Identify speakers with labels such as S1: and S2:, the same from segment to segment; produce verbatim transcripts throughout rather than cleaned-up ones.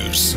S1: News.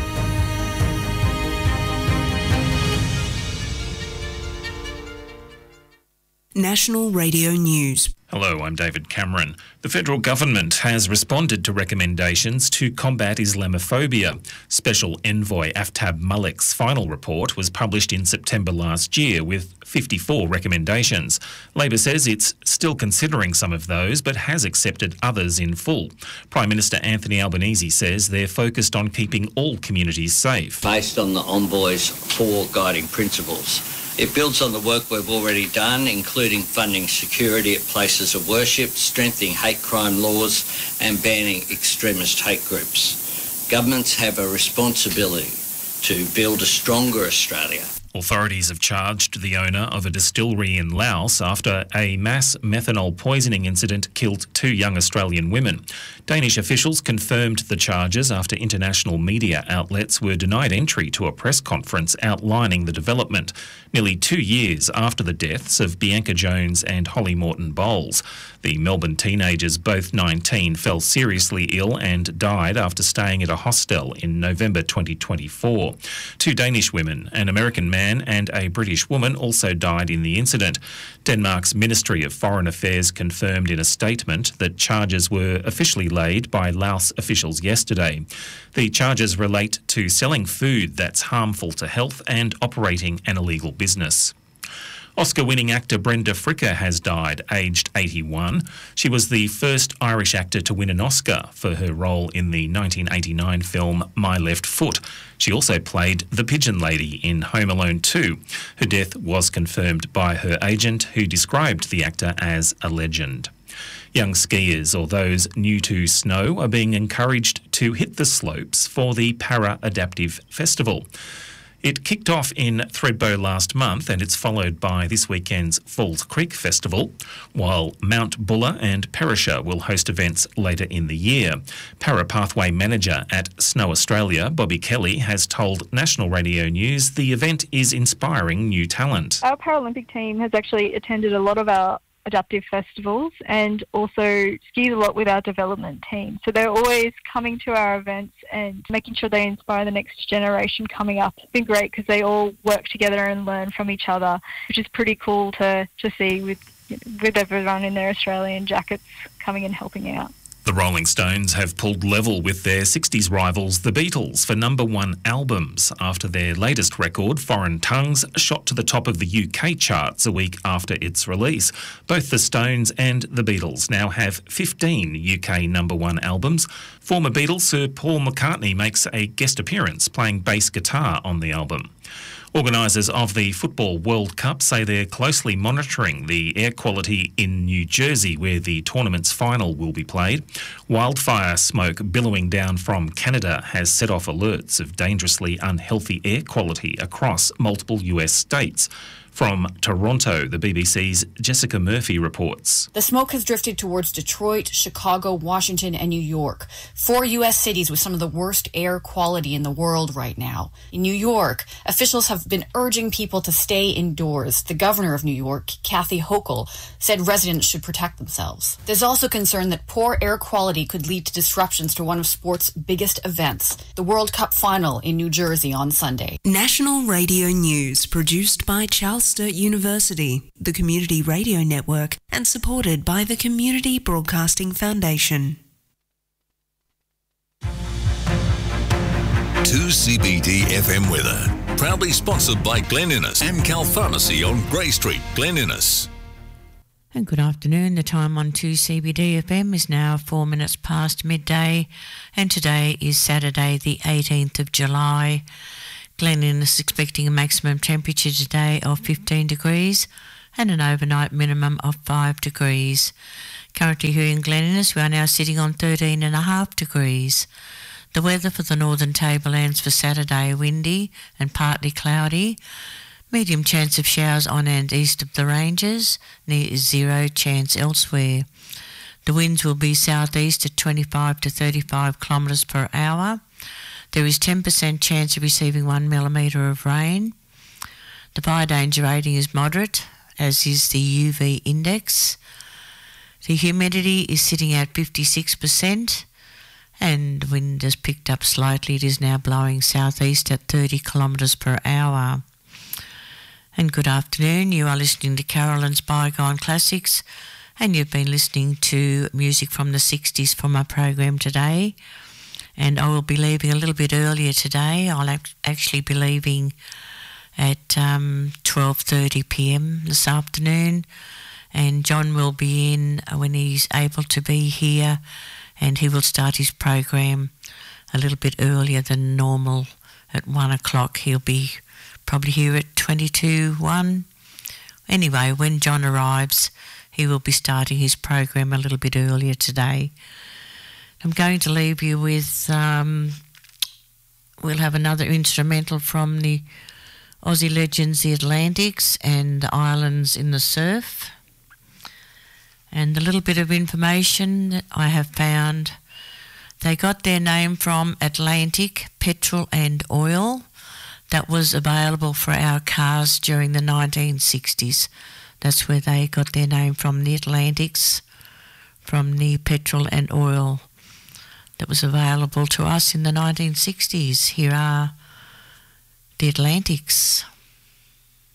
S2: National Radio News.
S3: Hello, I'm David Cameron. The federal government has responded to recommendations to combat Islamophobia. Special Envoy Aftab Malik's final report was published in September last year with fifty-four recommendations. Labor says it's still considering some of those but has accepted others in full. Prime Minister Anthony Albanese says they're focused on keeping all communities safe.
S4: Based on the Envoy's four guiding principles, it builds on the work we've already done, including funding security at places of worship, strengthening hate crime laws and banning extremist hate groups. Governments have a responsibility to build a stronger Australia.
S3: Authorities have charged the owner of a distillery in Laos after a mass methanol poisoning incident killed two young Australian women. Danish officials confirmed the charges after international media outlets were denied entry to a press conference outlining the development, nearly two years after the deaths of Bianca Jones and Holly Morton Bowles. The Melbourne teenagers, both nineteen, fell seriously ill and died after staying at a hostel in November twenty twenty-four. Two Danish women, an American man and a British woman, also died in the incident. Denmark's Ministry of Foreign Affairs confirmed in a statement that charges were officially laid by Laos officials yesterday. The charges relate to selling food that's harmful to health and operating an illegal business. Oscar-winning actor Brenda Fricker has died, aged eighty-one. She was the first Irish actor to win an Oscar for her role in the nineteen eighty-nine film My Left Foot. She also played the Pigeon Lady in Home Alone two. Her death was confirmed by her agent, who described the actor as a legend. Young skiers or those new to snow are being encouraged to hit the slopes for the Para Adaptive Festival. It kicked off in Thredbo last month and it's followed by this weekend's Falls Creek Festival, while Mount Buller and Perisher will host events later in the year. Para Pathway Manager at Snow Australia, Bobby Kelly, has told National Radio News the event is inspiring new talent.
S5: Our Paralympic team has actually attended a lot of our adaptive festivals and also skied a lot with our development team. So they're always coming to our events and making sure they inspire the next generation coming up. It's been great because they all work together and learn from each other, which is pretty cool to, to see with, with everyone in their Australian jackets coming and helping out.
S3: The Rolling Stones have pulled level with their sixties rivals, the Beatles, for number one albums after their latest record, Foreign Tongues, shot to the top of the U K charts a week after its release. Both the Stones and the Beatles now have fifteen U K number one albums. Former Beatles Sir Paul McCartney makes a guest appearance playing bass guitar on the album. Organisers of the Football World Cup say they're closely monitoring the air quality in New Jersey, where the tournament's final will be played. Wildfire smoke billowing down from Canada has set off alerts of dangerously unhealthy air quality across multiple U S states. From Toronto, the B B C's Jessica Murphy reports.
S6: The smoke has drifted towards Detroit, Chicago, Washington, and New York, four U S cities with some of the worst air quality in the world right now. In New York, officials have been urging people to stay indoors. The governor of New York, Kathy Hochul, said residents should protect themselves. There's also concern that poor air quality could lead to disruptions to one of sport's biggest events, the World Cup final in New Jersey on Sunday.
S2: National Radio News, produced by Charles Sturt University, the Community Radio Network, and supported by the Community Broadcasting Foundation.
S1: two C B D F M weather, proudly sponsored by Glen Innes, Amcal Pharmacy on Grey Street, Glen Innes.
S7: And good afternoon. The time on two C B D F M is now four minutes past midday, and today is Saturday the eighteenth of July. Glen Innes is expecting a maximum temperature today of fifteen degrees and an overnight minimum of five degrees. Currently here in Glen Innes, we are now sitting on thirteen and a half degrees. The weather for the northern tablelands for Saturday, windy and partly cloudy. Medium chance of showers on and east of the ranges, near zero chance elsewhere. The winds will be southeast at twenty-five to thirty-five kilometres per hour. There is ten percent chance of receiving one millimetre of rain. The fire danger rating is moderate, as is the U V index. The humidity is sitting at fifty-six percent, and wind has picked up slightly. It is now blowing southeast at thirty kilometres per hour. And good afternoon, you are listening to Carolyn's Bygone Classics, and you've been listening to music from the sixties for my program today. And I will be leaving a little bit earlier today. I'll act- actually be leaving at um, twelve thirty p m this afternoon, and John will be in when he's able to be here, and he will start his program a little bit earlier than normal at one o'clock. He'll be probably here at twenty-two one. Anyway, when John arrives, he will be starting his program a little bit earlier today. I'm going to leave you with, um, we'll have another instrumental from the Aussie legends, the Atlantics, and the Islands in the Surf. And a little bit of information that I have found. They got their name from Atlantic Petrol and Oil that was available for our cars during the nineteen sixties. That's where they got their name from, the Atlantics, from the petrol and oil that was available to us in the nineteen sixties. Here are the Atlantics.